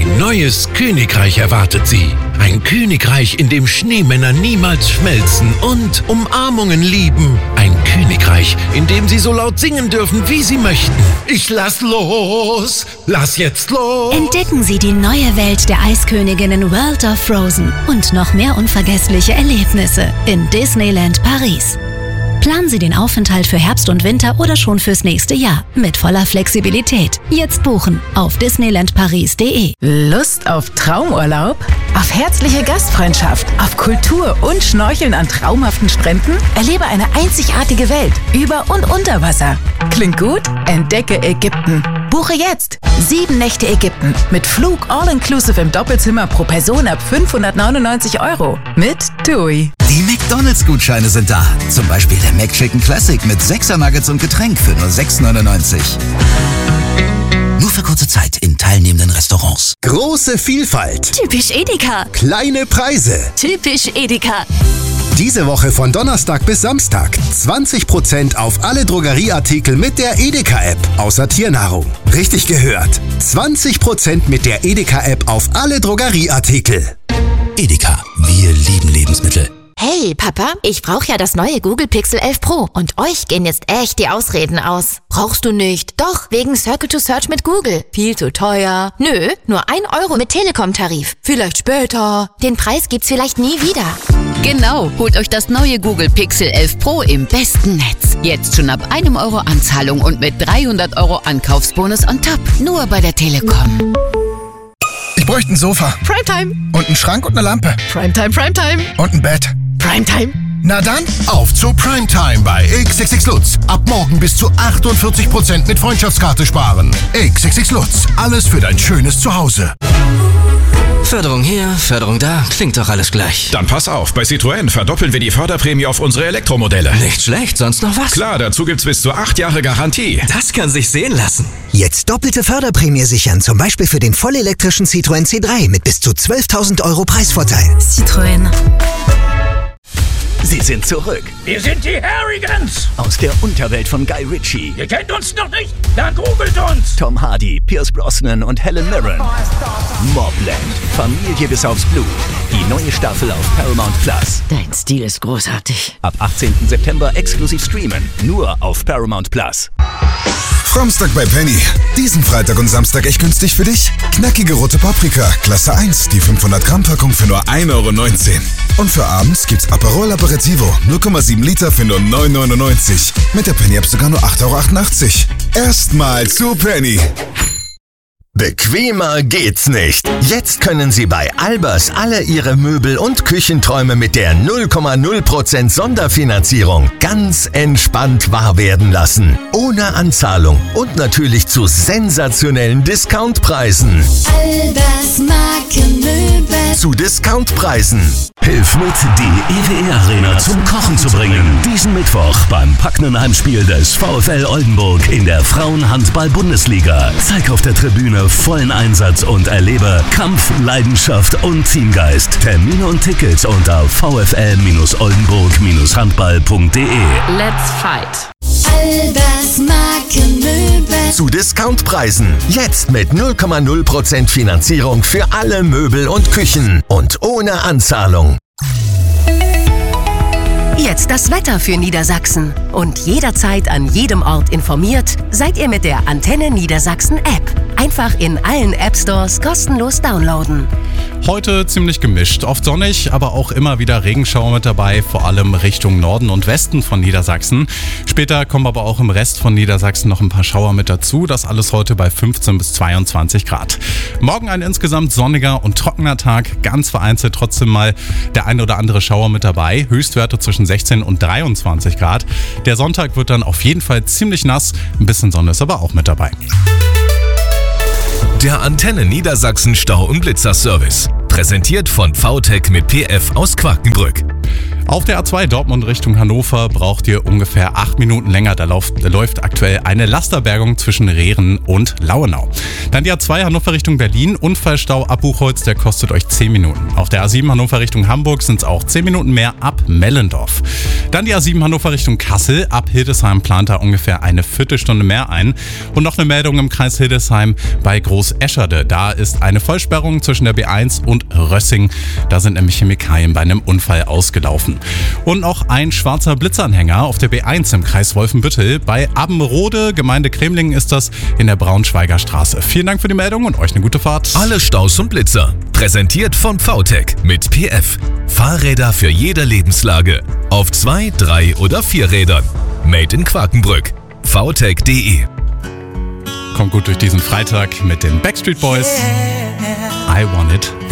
Ein neues Königreich erwartet Sie. Ein Königreich, in dem Schneemänner niemals schmelzen und Umarmungen lieben. Ein Königreich, in dem Sie so laut singen dürfen, wie Sie möchten. Ich lass los! Lass jetzt los! Entdecken Sie die neue Welt der Eisköniginnen World of Frozen und noch mehr unvergessliche Erlebnisse in Disneyland Paris. Planen Sie den Aufenthalt für Herbst und Winter oder schon fürs nächste Jahr mit voller Flexibilität. Jetzt buchen auf disneylandparis.de. Lust auf Traumurlaub? Auf herzliche Gastfreundschaft? Auf Kultur und Schnorcheln an traumhaften Stränden? Erlebe eine einzigartige Welt über und unter Wasser. Klingt gut? Entdecke Ägypten. Buche jetzt 7 Nächte Ägypten mit Flug all-inclusive im Doppelzimmer pro Person ab 599 € mit TUI. Die McDonalds-Gutscheine sind da. Zum Beispiel der McChicken Classic mit 6er Nuggets und Getränk für nur 6,99 €. Nur für kurze Zeit in teilnehmenden Restaurants. Große Vielfalt. Typisch Edeka. Kleine Preise. Typisch Edeka. Diese Woche von Donnerstag bis Samstag 20% auf alle Drogerieartikel mit der Edeka-App, außer Tiernahrung. Richtig gehört. 20% mit der Edeka-App auf alle Drogerieartikel. Edeka, wir lieben Lebensmittel. Hey Papa, ich brauche ja das neue Google Pixel 11 Pro und euch gehen jetzt echt die Ausreden aus. Brauchst du nicht? Doch, wegen Circle to Search mit Google. Viel zu teuer. Nö, nur 1 € mit Telekom-Tarif. Vielleicht später. Den Preis gibt's vielleicht nie wieder. Genau, holt euch das neue Google Pixel 11 Pro im besten Netz. Jetzt schon ab 1 € Anzahlung und mit 300 € Ankaufsbonus on top. Nur bei der Telekom. Ich bräuchte ein Sofa. Primetime. Und einen Schrank und eine Lampe. Primetime, Primetime. Und ein Bett. Primetime. Na dann, auf zu Primetime bei XXX Lutz. Ab morgen bis zu 48% mit Freundschaftskarte sparen. XXX Lutz, alles für dein schönes Zuhause. Förderung hier, Förderung da, klingt doch alles gleich. Dann pass auf, bei Citroën verdoppeln wir die Förderprämie auf unsere Elektromodelle. Nicht schlecht, sonst noch was? Klar, dazu gibt's bis zu 8 Jahre Garantie. Das kann sich sehen lassen. Jetzt doppelte Förderprämie sichern, zum Beispiel für den vollelektrischen Citroën C3 mit bis zu 12.000 € Preisvorteil. Citroën. Sie sind zurück. Wir sind die Harrigans. Aus der Unterwelt von Guy Ritchie. Ihr kennt uns noch nicht? Dann googelt uns. Tom Hardy, Pierce Brosnan und Helen Mirren. Mobland. Familie bis aufs Blut. Die neue Staffel auf Paramount Plus. Dein Stil ist großartig. Ab 18. September exklusiv streamen. Nur auf Paramount Plus. Fromstag bei Penny. Diesen Freitag und Samstag echt günstig für dich? Knackige rote Paprika, Klasse 1, die 500 Gramm Packung für nur 1,19 €. Und für abends gibt's Aperol Aperitivo, 0,7 Liter für nur 9,99 €. Mit der Penny App sogar nur 8,88 €. Erstmal zu Penny. Bequemer geht's nicht. Jetzt können Sie bei Albers alle Ihre Möbel- und Küchenträume mit der 0,0% Sonderfinanzierung ganz entspannt wahr werden lassen. Ohne Anzahlung und natürlich zu sensationellen Discountpreisen. Albers Markenmöbel. Zu Discountpreisen. Hilf mit, die EWE Arena zum Kochen zu bringen. Diesen Mittwoch beim packenden Heimspiel des VfL Oldenburg in der Frauenhandball-Bundesliga. Zeig auf der Tribüne vollen Einsatz und erlebe Kampf, Leidenschaft und Teamgeist. Termine und Tickets unter vfl-oldenburg-handball.de. Let's fight. Albers Markenmöbel. Zu Discountpreisen. Jetzt mit 0,0% Finanzierung für alle Möbel und Küchen und ohne Anzahlung. Jetzt das Wetter für Niedersachsen. Und jederzeit an jedem Ort informiert seid ihr mit der Antenne Niedersachsen App. Einfach in allen App-Stores kostenlos downloaden. Heute ziemlich gemischt, oft sonnig, aber auch immer wieder Regenschauer mit dabei, vor allem Richtung Norden und Westen von Niedersachsen. Später kommen aber auch im Rest von Niedersachsen noch ein paar Schauer mit dazu, das alles heute bei 15 bis 22 Grad. Morgen ein insgesamt sonniger und trockener Tag, ganz vereinzelt trotzdem mal der ein oder andere Schauer mit dabei, Höchstwerte zwischen 16 und 23 Grad. Der Sonntag wird dann auf jeden Fall ziemlich nass, ein bisschen Sonne ist aber auch mit dabei. Der Antenne Niedersachsen Stau- und Blitzerservice. Präsentiert von VTech mit PF aus Quakenbrück. Auf der A2 Dortmund Richtung Hannover braucht ihr ungefähr 8 Minuten länger. Da läuft aktuell eine Lasterbergung zwischen Rehren und Lauenau. Dann die A2 Hannover Richtung Berlin. Unfallstau ab Buchholz, der kostet euch 10 Minuten. Auf der A7 Hannover Richtung Hamburg sind es auch 10 Minuten mehr ab Mellendorf. Dann die A7 Hannover Richtung Kassel. Ab Hildesheim plant da ungefähr eine Viertelstunde mehr ein. Und noch eine Meldung im Kreis Hildesheim bei Groß-Escherde. Da ist eine Vollsperrung zwischen der B1 und Rössing. Da sind nämlich Chemikalien bei einem Unfall ausgelaufen. Und noch ein schwarzer Blitzanhänger auf der B1 im Kreis Wolfenbüttel. Bei Abbenrode, Gemeinde Cremlingen, ist das in der Braunschweiger Straße. Vielen Dank für die Meldung und euch eine gute Fahrt. Alle Staus und Blitzer. Präsentiert von VTech mit PF. Fahrräder für jede Lebenslage. Auf 2, 3 oder 4 Rädern. Made in Quakenbrück. VTech.de. Kommt gut durch diesen Freitag mit den Backstreet Boys. I Want It